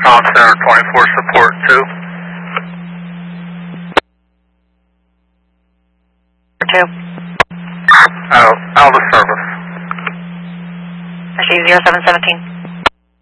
Comm Center 24 support 2. 2. Out of service. I see 0717.